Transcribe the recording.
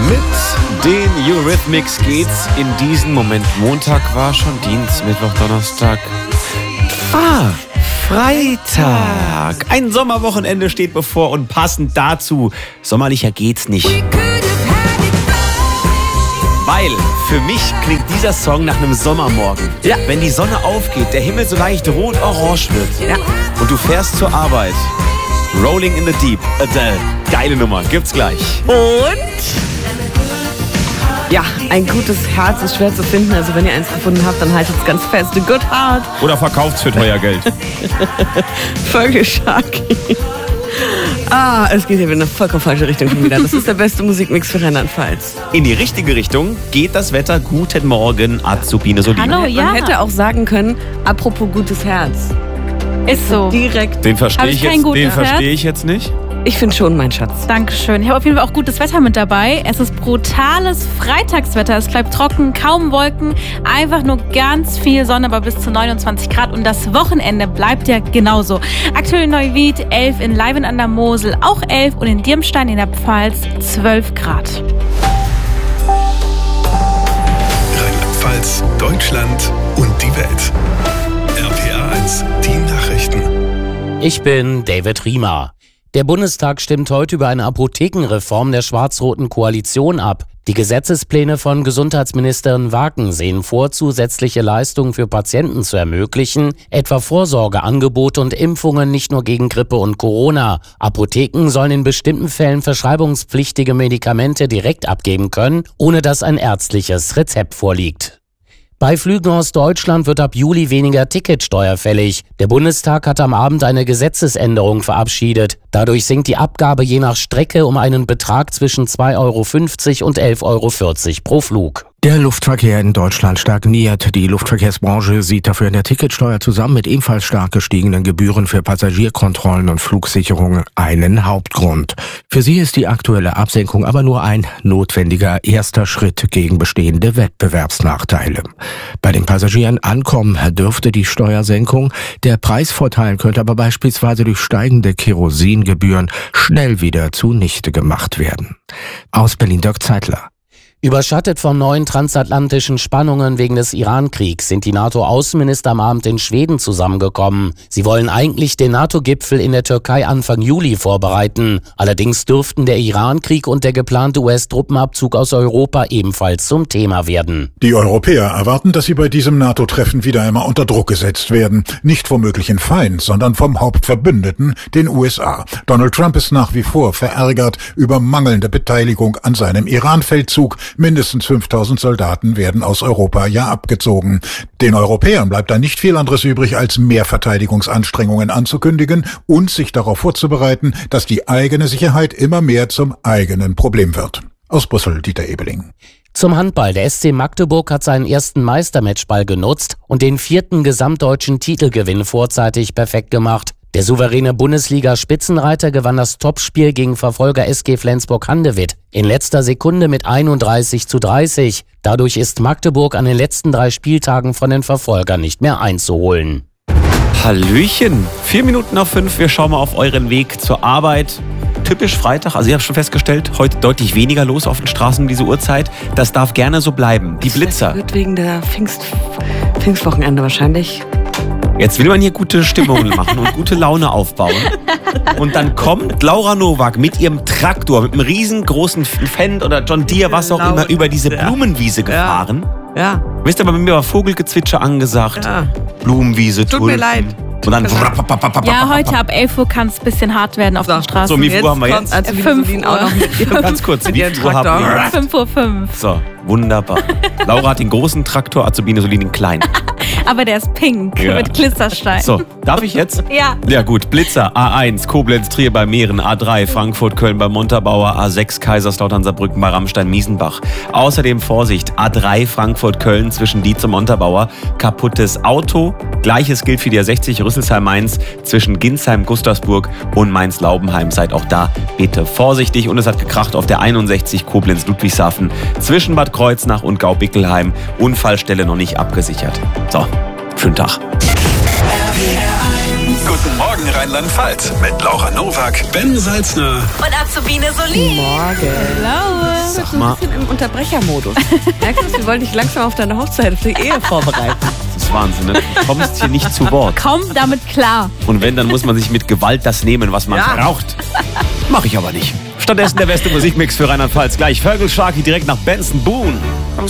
Mit den Eurythmics geht's in diesen Moment. Montag war schon Dienstag, Mittwoch, Donnerstag. Freitag. Ein Sommerwochenende steht bevor und passend dazu, sommerlicher geht's nicht. Weil für mich klingt dieser Song nach einem Sommermorgen. Ja. Wenn die Sonne aufgeht, der Himmel so leicht rot-orange wird. Ja. Und du fährst zur Arbeit. Rolling in the Deep, Adele. Geile Nummer, gibt's gleich. Und? Ja, ein gutes Herz ist schwer zu finden. Also wenn ihr eins gefunden habt, dann haltet es ganz fest. A good heart. Oder verkauft's für teuer Geld. Folge Sharky. Es geht hier in eine vollkommen falsche Richtung schon wieder. Das ist der beste Musikmix für Rheinland-Pfalz. In die richtige Richtung geht das Wetter. Guten Morgen, Azubine Soline. Hallo, ja. Man hätte auch sagen können, apropos gutes Herz. Ist so. Direkt. Den verstehe ich jetzt nicht. Ich finde schon, mein Schatz. Dankeschön. Ich habe auf jeden Fall auch gutes Wetter mit dabei. Es ist brutales Freitagswetter. Es bleibt trocken, kaum Wolken, einfach nur ganz viel Sonne, aber bis zu 29 Grad. Und das Wochenende bleibt ja genauso. Aktuell in Neuwied 11, in Leiven an der Mosel auch 11 und in Dirmstein in der Pfalz 12 Grad. Rheinland-Pfalz, Deutschland und die Welt. RPA 1, die Nachrichten. Ich bin David Riemer. Der Bundestag stimmt heute über eine Apothekenreform der schwarz-roten Koalition ab. Die Gesetzespläne von Gesundheitsministerin Waken sehen vor, zusätzliche Leistungen für Patienten zu ermöglichen, etwa Vorsorgeangebote und Impfungen nicht nur gegen Grippe und Corona. Apotheken sollen in bestimmten Fällen verschreibungspflichtige Medikamente direkt abgeben können, ohne dass ein ärztliches Rezept vorliegt. Bei Flügen aus Deutschland wird ab Juli weniger Ticketsteuer fällig. Der Bundestag hat am Abend eine Gesetzesänderung verabschiedet. Dadurch sinkt die Abgabe je nach Strecke um einen Betrag zwischen 2,50 € und 11,40 € pro Flug. Der Luftverkehr in Deutschland stagniert. Die Luftverkehrsbranche sieht dafür in der Ticketsteuer zusammen mit ebenfalls stark gestiegenen Gebühren für Passagierkontrollen und Flugsicherung einen Hauptgrund. Für sie ist die aktuelle Absenkung aber nur ein notwendiger erster Schritt gegen bestehende Wettbewerbsnachteile. Bei den Passagieren ankommen dürfte die Steuersenkung. Der Preisvorteil könnte aber beispielsweise durch steigende Kerosingebühren schnell wieder zunichte gemacht werden. Aus Berlin Dirk Zeitler. Überschattet von neuen transatlantischen Spannungen wegen des Iran-Kriegs sind die NATO-Außenminister am Abend in Schweden zusammengekommen. Sie wollen eigentlich den NATO-Gipfel in der Türkei Anfang Juli vorbereiten. Allerdings dürften der Iran-Krieg und der geplante US-Truppenabzug aus Europa ebenfalls zum Thema werden. Die Europäer erwarten, dass sie bei diesem NATO-Treffen wieder einmal unter Druck gesetzt werden. Nicht vom möglichen Feind, sondern vom Hauptverbündeten, den USA. Donald Trump ist nach wie vor verärgert über mangelnde Beteiligung an seinem Iran-Feldzug. Mindestens 5000 Soldaten werden aus Europa ja abgezogen. Den Europäern bleibt da nicht viel anderes übrig, als mehr Verteidigungsanstrengungen anzukündigen und sich darauf vorzubereiten, dass die eigene Sicherheit immer mehr zum eigenen Problem wird. Aus Brüssel, Dieter Ebeling. Zum Handball. Der SC Magdeburg hat seinen ersten Meistermatchball genutzt und den 4. gesamtdeutschen Titelgewinn vorzeitig perfekt gemacht. Der souveräne Bundesliga-Spitzenreiter gewann das Topspiel gegen Verfolger SG Flensburg-Handewitt in letzter Sekunde mit 31:30. Dadurch ist Magdeburg an den letzten 3 Spieltagen von den Verfolgern nicht mehr einzuholen. Hallöchen, 4:05, wir schauen mal auf euren Weg zur Arbeit. Typisch Freitag, also ihr habt schon festgestellt, heute deutlich weniger los auf den Straßen um diese Uhrzeit. Das darf gerne so bleiben. Die Blitzer. Das wird wegen der Pfingstwochenende wahrscheinlich. Jetzt will man hier gute Stimmung machen und gute Laune aufbauen. Und dann kommt Laura Nowak mit ihrem Traktor, mit einem riesengroßen Fendt oder John Deere, was auch immer, über diese Blumenwiese gefahren. Ja. Wisst ihr, aber bei mir war Vogelgezwitscher angesagt. Ja. Blumenwiese, Tut mir leid. Und dann ja, heute ab 11 Uhr kann es ein bisschen hart werden auf den Straßen. So, wie viel Uhr haben wir jetzt? 5 Uhr. Ganz kurz, wie viel Uhr haben wir? 5:05 Uhr. So, wunderbar. Laura hat den großen Traktor, Azubine Solin den kleinen. Aber der ist pink mit Glitzerstein. So, darf ich jetzt? Ja. Ja gut, Blitzer, A1, Koblenz, Trier bei Mähren, A3, Frankfurt, Köln bei Montabaur, A6, Kaiserslautern, Saarbrücken bei Rammstein, Miesenbach. Außerdem Vorsicht, A3, Frankfurt, Köln zwischen Dietz und Montabaur, kaputtes Auto. Gleiches gilt für die A60, Rüsselsheim-Mainz zwischen Ginsheim, Gustavsburg und Mainz-Laubenheim. Seid auch da bitte vorsichtig. Und es hat gekracht auf der 61 Koblenz-Ludwigshafen zwischen Bad Kreuznach und Gau-Bickelheim. Unfallstelle noch nicht abgesichert. So, schönen Tag. Guten Morgen Rheinland-Pfalz mit Laura Nowak, Ben Salzner und Azubine Solin. Morgen. Hello. so ein bisschen im Unterbrechermodus. Merkst du, wir wollen dich langsam auf deine Hochzeit, auf die Ehe vorbereiten. Das ist Wahnsinn, ne? Du kommst hier nicht zu Wort. Komm damit klar. Und wenn, dann muss man sich mit Gewalt das nehmen, was man braucht. Mach ich aber nicht. Stattdessen der beste Musikmix für Rheinland-Pfalz. Gleich Vögel Sharky direkt nach Benson Boone.